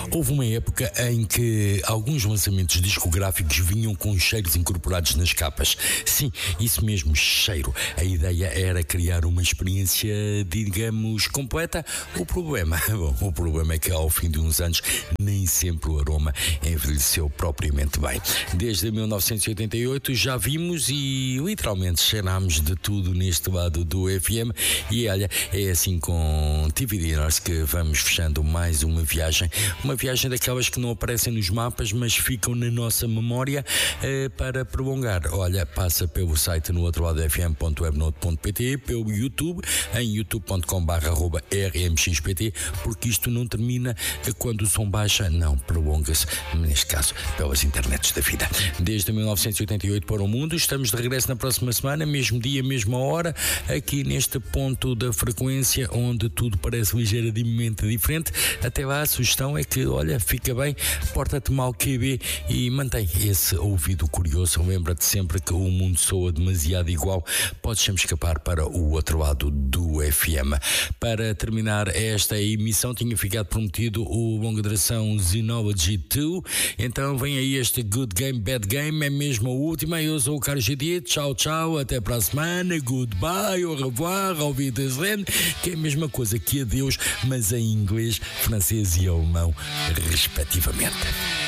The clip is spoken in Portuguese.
Houve uma época em que alguns lançamentos discográficos vinham com cheiros incorporados nas capas. Sim, isso mesmo, cheiro. A ideia era criar uma experiência, digamos, completa. O problema é que ao fim de uns anos nem sempre o aroma envelheceu propriamente bem. Desde 1988 já vimos e literalmente cheirámos de tudo neste lado do FM e olha, é assim com TV Dinners que vamos fechando mais uma viagem daquelas que não aparecem nos mapas mas ficam na nossa memória para prolongar. Olha, passa pelo site no outro lado fm.webnote.pt, pelo YouTube em youtube.com/rmxpt, porque isto não termina quando o som baixa, não, prolonga-se, neste caso pelas internets da vida. Desde 1988 para o mundo, estamos de regresso na próxima semana, mesmo dia, mesma hora, aqui neste ponto da frequência onde tudo parece ligeiramente diferente. Até lá a sugestão é que, olha, fica bem, porta-te mal QB e mantém esse ouvido curioso. Lembra-te sempre que o mundo soa demasiado igual, podes sempre escapar para o outro lado do FM. Para terminar esta emissão tinha ficado prometido o longa duração Xenology 2, então vem aí este Good Game, Bad Game, é mesmo a última. Eu sou o Carlos GD, tchau, tchau, até para a semana, goodbye, au revoir, auf Wiedersehen, que é a mesma coisa que adeus, mas em inglês, francês e alemão, respectivamente.